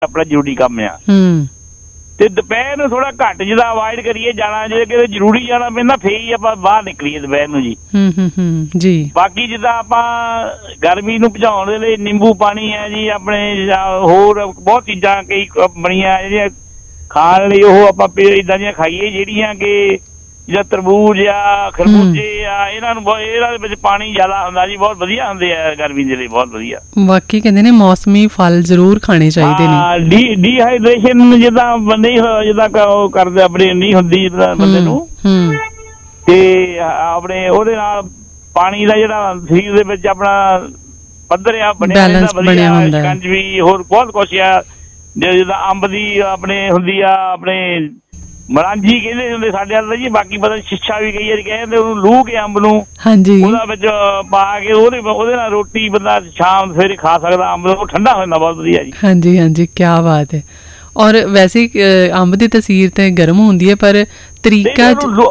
ਆਪਣਾ ਜ਼ਰੂਰੀ ਕੰਮ ਆ। ਤੇ ਦੁਪਹਿਰ ਨੂੰ ਥੋੜਾ ਘੱਟ ਜਿੱਦਾਂ ਅਵਾਇਡ ਕਰੀਏ ਜਾਣਾ, ਜੇ ਕਿਤੇ ਜ਼ਰੂਰੀ ਜਾਣਾ ਪੈਂਦਾ ਫੇਰ ਹੀ ਆਪਾਂ ਬਾਹਰ ਨਿਕਲੀਏ ਦੁਪਹਿਰ ਨੂੰ ਜੀ। ਜੀ ਬਾਕੀ ਜਿੱਦਾਂ ਆਪਾਂ ਗਰਮੀ ਨੂੰ ਭਜਾਉਣ ਦੇ ਲਈ ਨਿੰਬੂ ਪਾਣੀ ਹੈ ਜੀ, ਆਪਣੇ ਹੋਰ ਬਹੁਤ ਚੀਜ਼ਾਂ ਕਈ ਬਣੀਆਂ ਜਿਹੜੀਆਂ ਖਾਣ ਲਈ, ਉਹ ਆਪਾਂ ਏਦਾਂ ਦੀਆਂ ਖਾਈਏ ਜਿਹੜੀਆਂ ਕਿ ਜਾਂ ਤਰਬੂਜ ਆ, ਖਰਬੂਜੇ ਆ, ਇਹਨਾਂ ਦੇ ਵਿੱਚ ਪਾਣੀ ਜ਼ਿਆਦਾ ਹੁੰਦਾ ਜੀ, ਬਹੁਤ ਵਧੀਆ ਹੁੰਦੇ ਆ ਗਰਮੀ ਦੇ ਲਈ, ਬਹੁਤ ਵਧੀਆ। ਬਾਕੀ ਕਹਿੰਦੇ ਨੇ ਮੌਸਮੀ ਫਲ ਜ਼ਰੂਰ ਖਾਣੇ ਚਾਹੀਦੇ ਨੇ। ਡੀਹਾਈਡ੍ਰੇਸ਼ਨ ਜਿੱਦਾਂ ਬੰਦੇ ਜਿੱਦਾਂ ਉਹ ਕਰਦੇ ਆਪਣੇ ਨਹੀਂ ਹੁੰਦੀ ਜਿੱਦਾਂ ਬੰਦੇ ਨੂੰ, ਤੇ ਆਪਣੇ ਉਹਦੇ ਨਾਲ ਪਾਣੀ ਦਾ ਜਿਹੜਾ ਸਰੀਰ ਦੇ ਵਿੱਚ ਆਪਣਾ ਪੱਧਰ ਆ ਬਣਿਆ ਵਧੀਆ, ਸ਼ਿਕੰਜਵੀ ਹੋਰ ਬਹੁਤ ਕੁਛ ਆ। ਜਿੱਦਾਂ ਅੰਬ ਦੀ ਆਪਣੇ ਹੁੰਦੀ ਆ, ਆਪਣੇ ਮਲਾਂਜੀ ਕਹਿੰਦੇ ਹੁੰਦੇ ਸਾਡੇ ਵੱਲ ਜੀ, ਬਾਕੀ ਪਤਾ ਸ਼ਿਸ਼ਾ ਵੀ ਕਈ ਵਾਰੀ ਕਹਿੰਦੇ ਉਹਨੂੰ, ਲੂਹ ਕੇ ਅੰਬ ਨੂੰ ਉਹਦਾ ਵਿੱਚ ਪਾ ਕੇ ਉਹਦੇ ਨਾਲ ਰੋਟੀ ਬੰਦਾ ਸ਼ਾਮ ਸਵੇਰੇ ਖਾ ਸਕਦਾ, ਅੰਬ ਉਹ ਠੰਡਾ ਹੋ ਜਾਂਦਾ, ਬਹੁਤ ਵਧੀਆ ਜੀ। ਹਾਂਜੀ ਹਾਂਜੀ, ਕਿਆ ਬਾਤ ਹੈ। ਔਰ ਵੈਸੇ ਅੰਬ ਦੀ ਤਸੀਰ ਤੇ ਗਰਮ ਹੁੰਦੀ ਹੈ, ਪਰ ਤਰੀਕਾ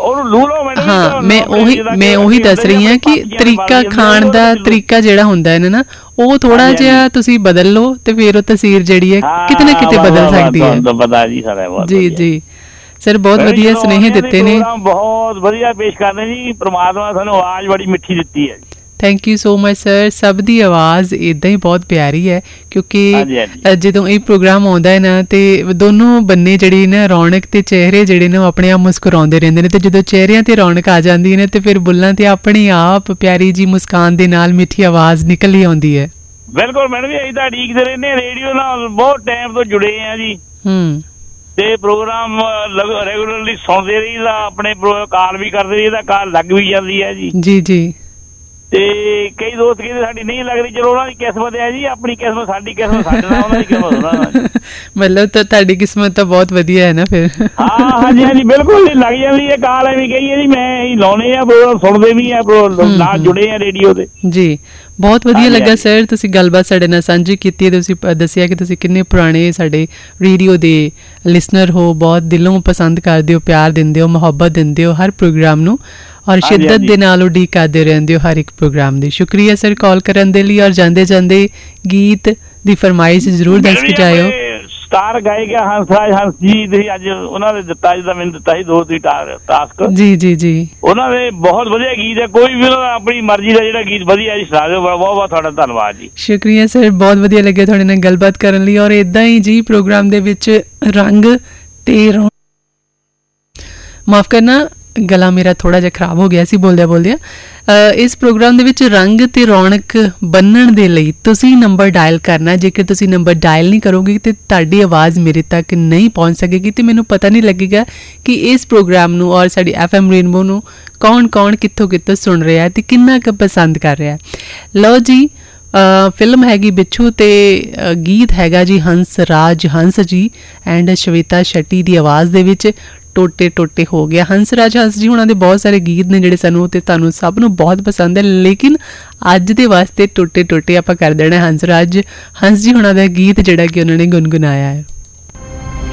ਹਾਂ ਮੈਂ ਉਹੀ ਦੱਸ ਰਹੀ ਹਾਂ ਕਿ ਤਰੀਕਾ ਖਾਣ ਦਾ ਤਰੀਕਾ ਜਿਹੜਾ ਹੁੰਦਾ ਹੈ ਨਾ, ਉਹ ਥੋੜਾ ਜਿਹਾ ਤੁਸੀਂ ਬਦਲ ਲਓ ਤੇ ਫਿਰ ਉਹ ਤਸੀਰ ਜਿਹੜੀ ਹੈ ਕਿਤੇ ਨਾ ਕਿਤੇ ਬਦਲ ਸਕਦੀ ਹੈ। ਜੀ ਜੀ ਸਰ, ਬਹੁਤ ਵਧੀਆ ਸੁਨੇਹੇ ਦਿੱਤੇ ਨੇ, ਬਹੁਤ ਵਧੀਆ ਪੇਸ਼ ਕਰਦੇ ਜੀ। ਪ੍ਰਮਾਤਮਾ ਸਾਨੂੰ ਆਵਾਜ਼ ਬੜੀ ਮਿੱਠੀ ਦਿੱਤੀ ਹੈ। Thank you so much sir. ਸਭ ਦੀ ਆਵਾਜ਼ ਇੱਦਾਂ ਹੀ ਬਹੁਤ ਪਿਆਰੀ ਹੈ, ਕਿਉਂਕਿ ਜਦੋਂ ਇਹ ਪ੍ਰੋਗਰਾਮ ਆਉਂਦਾ ਹੈ ਨਾ ਤੇ ਦੋਨੋਂ ਬੰਨੇ ਜਿਹੜੀ ਨਾ ਰੌਣਕ ਤੇ ਚਿਹਰੇ ਜਿਹੜੇ ਨੇ ਉਹ ਆਪਣੇ ਆਪ ਮੁਸਕਰਾਉਂਦੇ ਰਹਿੰਦੇ ਨੇ, ਤੇ ਜਦੋਂ ਚਿਹਰਿਆਂ ਤੇ ਰੌਣਕ ਆ ਜਾਂਦੀ ਹੈ ਤੇ ਫਿਰ ਬੁੱਲਾਂ ਤੇ ਆਪਣੇ ਆਪ ਪਿਆਰੀ ਜੀ ਮੁਸਕਾਨ ਦੇ ਨਾਲ ਮਿੱਠੀ ਆਵਾਜ਼ ਨਿਕਲ ਹੀ ਆਉਂਦੀ ਹੈ। ਬਿਲਕੁਲ ਮੈਡਮ ਜੀ, ਅਸੀਂ ਤਾਂ ਉਡੀਕਦੇ ਰਹਿੰਦੇ, ਰੇਡੀਓ ਨਾਲ ਬਹੁਤ ਟਾਈਮ ਤੋਂ ਜੁੜੇ ਆ ਜੀ, ਤੇ ਪ੍ਰੋਗਰਾਮ ਰੈਗੂਲਰਲੀ ਸੁਣਦੇ ਰਹੀਦਾ, ਆਪਣੇ ਕਾਲ ਵੀ ਕਰਦੇ ਰਹੀਦਾ, ਕਾਲ ਲੱਗ ਵੀ ਜਾਂਦੀ ਹੈ ਜੀ। ਜੀ ਜੀ, ਤੇ ਕਈ ਦੋਸਤ ਕਹਿੰਦੇ ਸਾਡੀ ਨਹੀਂ ਲੱਗਦੀ, ਚਲੋ ਉਹਨਾਂ ਦੀ ਕਿਸਮਤ ਹੈ ਜੀ, ਆਪਣੀ ਕਿਸਮਤ ਸਾਡੀ ਕਿਸਮਤ ਸਾਡੇ ਨਾਲ, ਉਹਨਾਂ ਦੀ ਕਿਸਮਤ ਉਹਨਾਂ ਨਾਲ। ਮਤਲਬ ਤਾਂ ਤੁਹਾਡੀ ਕਿਸਮਤ ਤਾਂ ਬਹੁਤ ਵਧੀਆ ਹੈ ਨਾ ਫਿਰ। ਹਾਂ ਹਾਂਜੀ ਹਾਂਜੀ ਬਿਲਕੁਲ, ਲੱਗ ਜਾਂਦੀ ਹੈ ਕਾਲ, ਐਵੇਂ ਕਹੀਏ ਜੀ ਮੈਂ ਲਾਉਣੇ ਆ ਪ੍ਰੋਗਰਾਮ, ਸੁਣਦੇ ਵੀ ਆ, ਨਾਲ ਜੁੜੇ ਆ ਰੇਡੀਓ ਤੇ ਜੀ। ਬਹੁਤ ਵਧੀਆ ਲੱਗਾ ਸਰ, ਤੁਸੀਂ ਗੱਲਬਾਤ ਸਾਡੇ ਨਾਲ ਸਾਂਝੀ ਕੀਤੀ ਹੈ, ਤੁਸੀਂ ਦੱਸਿਆ ਕਿ ਤੁਸੀਂ ਕਿੰਨੇ ਪੁਰਾਣੇ ਸਾਡੇ ਰੇਡੀਓ ਦੇ ਲਿਸਨਰ ਹੋ, ਬਹੁਤ ਦਿਲੋਂ ਪਸੰਦ ਕਰਦੇ ਹੋ, ਪਿਆਰ ਦਿੰਦੇ ਹੋ, ਮੁਹੱਬਤ ਦਿੰਦੇ ਹੋ ਹਰ ਪ੍ਰੋਗਰਾਮ ਨੂੰ, ਔਰ ਸ਼ਿੱਦਤ ਦੇ ਨਾਲ ਉਡੀਕ ਕਰਦੇ ਰਹਿੰਦੇ ਹੋ ਹਰ ਇੱਕ ਪ੍ਰੋਗਰਾਮ ਦੀ। ਸ਼ੁਕਰੀਆ ਸਰ ਕਾਲ ਕਰਨ ਦੇ ਲਈ, ਔਰ ਜਾਂਦੇ ਜਾਂਦੇ ਗੀਤ ਦੀ ਫਰਮਾਇਸ਼ ਜ਼ਰੂਰ ਦੱਸ ਕੇ ਜਾਇਓ। ਸਟਾਰ ਗਾਇਕ ਹੰਸਰਾਜ ਹੰਸ ਜੀ, ਤੁਸੀਂ ਅੱਜ ਉਹਨਾਂ ਨੇ ਦਿੱਤਾ, ਜਿੱਦਾਂ ਮੈਨੂੰ ਦਿੱਤਾ ਸੀ 2-3 ਟਾਸਕ। ਜੀ ਜੀ ਜੀ, ਉਹਨਾਂ ਦੇ ਬਹੁਤ ਵਧੀਆ ਗੀਤ ਹੈ, ਕੋਈ ਵੀ ਉਹਨਾਂ ਦਾ ਆਪਣੀ ਮਰਜ਼ੀ ਦਾ ਜਿਹੜਾ ਗੀਤ ਵਧੀਆ ਜੀ ਸੁਣਾ ਦਿਓ। ਬਹੁਤ ਬਹੁਤ ਤੁਹਾਡਾ ਧੰਨਵਾਦ ਜੀ। ਸ਼ੁਕਰੀਆ ਸਰ, ਬਹੁਤ ਵਧੀਆ ਲੱਗਿਆ ਤੁਹਾਡੇ ਨਾਲ ਗੱਲਬਾਤ ਕਰਨ ਲਈ। ਔਰ ਏਦਾਂ ਹੀ ਜੀ ਪ੍ਰੋਗਰਾਮ ਦੇ ਵਿੱਚ ਰੰਗ ਤੇ ਮਾਫ ਕਰਨਾ, ਗਲਾ ਮੇਰਾ ਥੋੜਾ ਜਿਹਾ ਖਰਾਬ ਹੋ ਗਿਆ ਸੀ ਬੋਲਦਿਆਂ ਬੋਲਦਿਆਂ। ਇਸ ਪ੍ਰੋਗਰਾਮ ਦੇ ਵਿੱਚ ਰੰਗ ਤੇ ਰੌਣਕ ਬੰਨਣ ਦੇ ਲਈ ਤੁਸੀਂ ਨੰਬਰ ਡਾਇਲ ਕਰਨਾ। ਜੇਕਰ ਤੁਸੀਂ ਨੰਬਰ ਡਾਇਲ ਨਹੀਂ ਕਰੋਗੇ ਤੇ ਤੁਹਾਡੀ ਆਵਾਜ਼ ਮੇਰੇ ਤੱਕ ਨਹੀਂ ਪਹੁੰਚ ਸਕੇਗੀ, ਤੇ ਮੈਨੂੰ ਪਤਾ ਨਹੀਂ ਲੱਗੇਗਾ ਕਿ ਇਸ ਪ੍ਰੋਗਰਾਮ ਨੂੰ ਔਰ ਸਾਡੀ FM ਰੇਨਬੋ ਨੂੰ ਕੌਣ ਕੌਣ ਕਿੱਥੋਂ ਕਿੱਥੋਂ ਸੁਣ ਰਿਹਾ ਤੇ ਕਿੰਨਾ ਕੁ ਪਸੰਦ ਕਰ ਰਿਹਾ। ਲਓ ਜੀ, ਫਿਲਮ ਹੈਗੀ ਬਿੱਛੂ ਤੇ ਗੀਤ ਹੈਗਾ ਜੀ ਹੰਸਰਾਜ ਹੰਸ ਜੀ ਐਂਡ ਸ਼ਵੇਤਾ ਸ਼ੈਟੀ ਦੀ ਆਵਾਜ਼ ਦੇ ਵਿੱਚ ਟੋਟੇ ਟੋਟੇ ਹੋ ਗਿਆ। ਹੰਸਰਾਜ ਹੰਸ ਜੀ ਹੁਣਾਂ ਦੇ ਬਹੁਤ ਸਾਰੇ ਗੀਤ ਨੇ ਜਿਹੜੇ ਸਾਨੂੰ ਤੇ ਤੁਹਾਨੂੰ ਸਭ ਨੂੰ ਬਹੁਤ ਪਸੰਦ ਹੈ, ਲੇਕਿਨ ਅੱਜ ਦੇ ਵਾਸਤੇ ਟੋਟੇ ਟੋਟੇ ਆਪਾਂ ਕਰ ਦੇਣਾ ਹੰਸਰਾਜ ਹੰਸ ਜੀ ਹੁਣਾਂ ਦਾ ਗੀਤ ਜਿਹੜਾ ਕਿ ਉਹਨਾਂ ਨੇ ਗੁਨਗੁਨਾਇਆ ਹੈ।